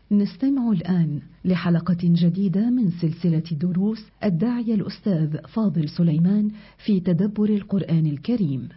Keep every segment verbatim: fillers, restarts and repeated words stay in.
نستمع الآن لحلقة جديدة من سلسلة دروس الداعية الأستاذ فاضل سليمان في تدبر القرآن الكريم.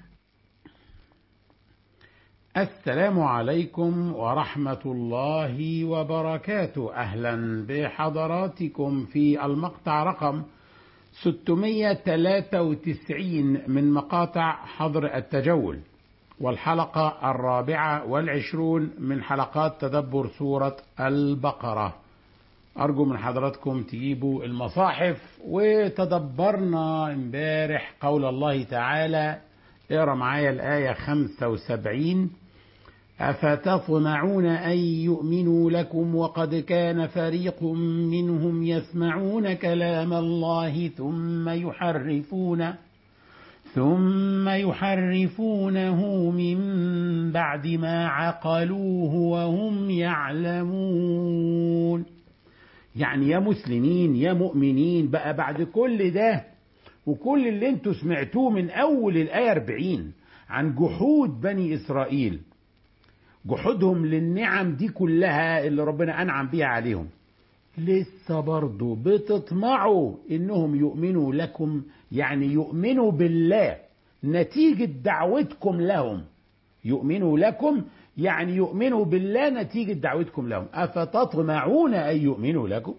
السلام عليكم ورحمة الله وبركاته. أهلا بحضراتكم في المقطع رقم ستمائة وثلاثة وتسعين من مقاطع حظر التجول، والحلقة الرابعة والعشرون من حلقات تدبر سورة البقرة. أرجو من حضراتكم تجيبوا المصاحف. وتدبرنا امبارح قول الله تعالى، اقرأ معايا الآية خمسة وسبعين: أفتطمعون أن يؤمنوا لكم وقد كان فريق منهم يسمعون كلام الله ثم يحرفونه ثم يحرفونه من بعد ما عقلوه وهم يعلمون. يعني يا مسلمين يا مؤمنين، بقى بعد كل ده وكل اللي انتوا سمعتوه من أول الآية أربعين عن جحود بني إسرائيل، جحودهم للنعم دي كلها اللي ربنا أنعم بيها عليهم، لسه برضو بتطمعوا إنهم يؤمنوا لكم، يعني يؤمنوا بالله نتيجة دعوتكم لهم. يؤمنوا لكم يعني يؤمنوا بالله نتيجة دعوتكم لهم. أفتطمعون أن يؤمنوا لكم؟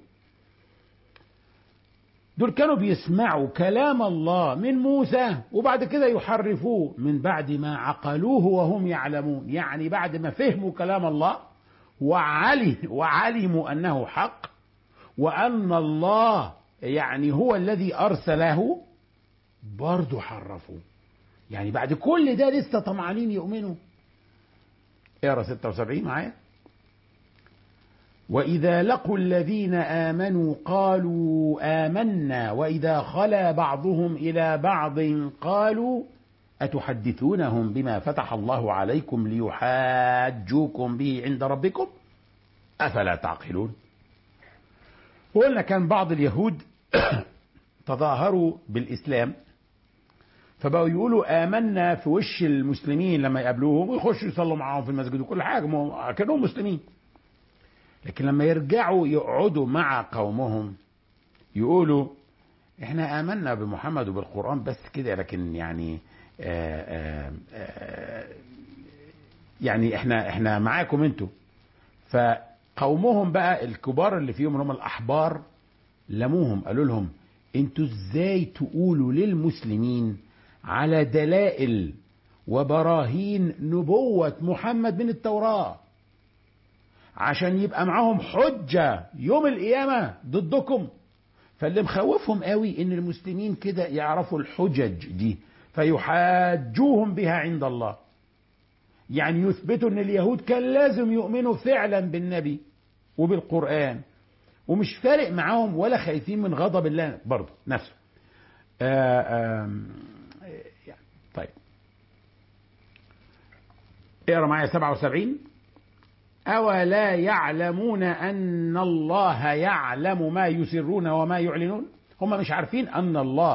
دول كانوا بيسمعوا كلام الله من موسى وبعد كده يحرفوه من بعد ما عقلوه وهم يعلمون، يعني بعد ما فهموا كلام الله وعلي وعلموا أنه حق وأن الله يعني هو الذي أرسله، برضو حرفوه. يعني بعد كل ده لسه طمعانين يؤمنوا. اقرأ ستة وسبعين معايا: وإذا لقوا الذين آمنوا قالوا آمنا وإذا خلا بعضهم إلى بعض قالوا أتحدثونهم بما فتح الله عليكم ليحاجوكم به عند ربكم أفلا تعقلون. وقلنا كان بعض اليهود تظاهروا بالإسلام، فبقوا يقولوا آمنا في وش المسلمين لما يقابلوهم ويخشوا يصلوا معاهم في المسجد وكل حاجة، كانوا مسلمين. لكن لما يرجعوا يقعدوا مع قومهم يقولوا احنا آمنا بمحمد وبالقرآن بس كده، لكن يعني آآ آآ يعني احنا احنا معاكم انتوا. فقومهم بقى الكبار اللي فيهم هم الأحبار لموهم، قالوا لهم انتوا ازاي تقولوا للمسلمين على دلائل وبراهين نبوة محمد من التوراة عشان يبقى معاهم حجة يوم القيامة ضدكم؟ فاللي مخوفهم قوي ان المسلمين كده يعرفوا الحجج دي فيحاجوهم بها عند الله، يعني يثبتوا ان اليهود كان لازم يؤمنوا فعلا بالنبي وبالقرآن ومش فارق معاهم ولا خايفين من غضب الله برضه نفسه. آآ آآ يعني طيب اقرا معايا سبعة وسبعين: أولا يعلمون أن الله يعلم ما يسرون وما يعلنون؟ هم مش عارفين أن الله